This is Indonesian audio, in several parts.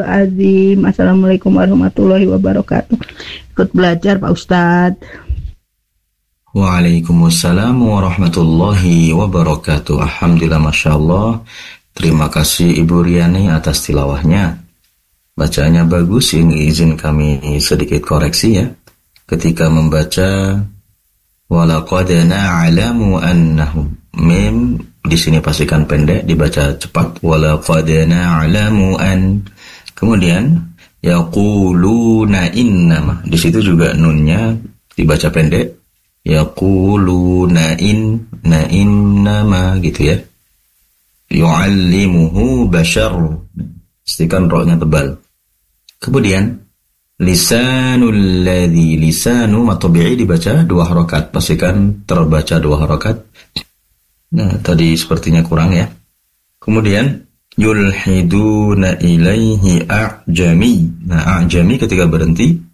azim. Assalamualaikum warahmatullahi wabarakatuh. Ikut belajar Pak Ustadz. Waalaikumsalam warahmatullahi wabarakatuh. Alhamdulillah, Masya Allah. Terima kasih Ibu Riani atas tilawahnya. Bacaannya bagus, ini izin kami sedikit koreksi ya. Ketika membaca walaqad na'lamu annahum, mim di sini pastikan pendek, dibaca cepat. Walaqad na'lamu an. Kemudian yaquluna innama, di situ juga nunnya dibaca pendek. Yaquluna innama gitu ya. Yu'allimuhu bashar, pastikan roknya tebal. Kemudian lisanul ladzi, lisanu matabi'i dibaca 2 harakat, pastikan terbaca 2 harakat. Nah, tadi sepertinya kurang ya. Kemudian yulhiduna ilaihi a'jami. Nah, a'jami ketika berhenti,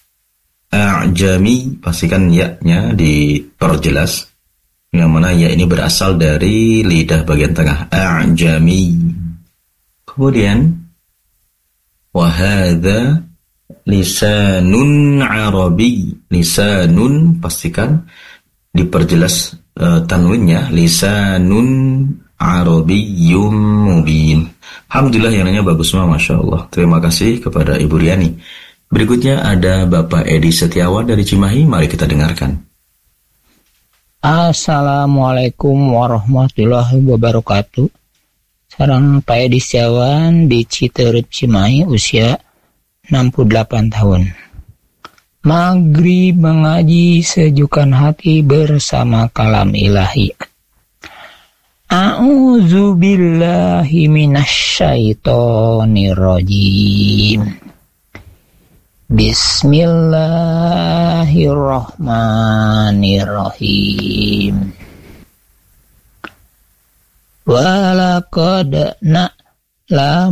a'jami pastikan ya-nya diperjelas, yang mana ya ini berasal dari lidah bagian tengah, a'jami. Kemudian wahadha lisanun arabi, lisanun pastikan diperjelas tanwinnya, lisanun arabiyyum mubin. Alhamdulillah, yang nanya bagus semua, Masya Allah. Terima kasih kepada Ibu Riani. Berikutnya ada Bapak Edi Setiawan dari Cimahi, mari kita dengarkan. Assalamualaikum warahmatullahi wabarakatuh. Sareng Pak Edi Setiawan di Citerep Cimahi, usia 68 tahun. Maghrib mengaji sejukkan hati bersama kalam ilahi. A'udzubillahi minasyaitonirrajim. Bismillahirrahmanirrahim. Walaqad na'lamu